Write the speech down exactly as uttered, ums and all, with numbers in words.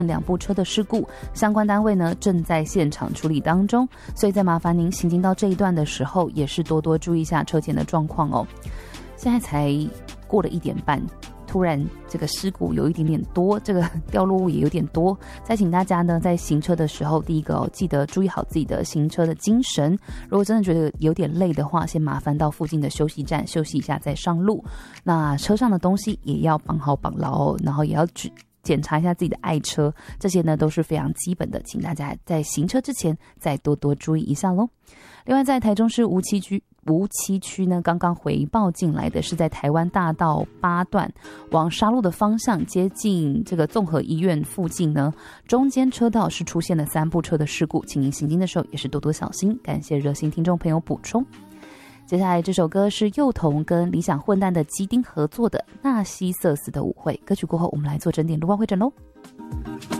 两部车的事故，相关单位呢正在现场处理当中，所以再麻烦您行经到这一段的时候，也是多多注意一下车前的状况哦。现在才过了一点半，突然这个事故有一点点多，这个掉落物也有点多，再请大家呢在行车的时候，第一个哦，记得注意好自己的行车的精神。如果真的觉得有点累的话，先麻烦到附近的休息站休息一下再上路。那车上的东西也要绑好绑牢哦，然后也要举检查一下自己的爱车，这些呢都是非常基本的，请大家在行车之前再多多注意一下咯。另外，在台中市梧栖区梧栖区呢，刚刚回报进来的是在台湾大道八段往沙鹿的方向，接近这个综合医院附近呢，中间车道是出现了三部车的事故，请您行经的时候也是多多小心。感谢热心听众朋友补充。接下来这首歌是幼童跟理想混蛋的基丁合作的《纳西瑟斯的舞会》，歌曲过后我们来做整点路况会诊咯。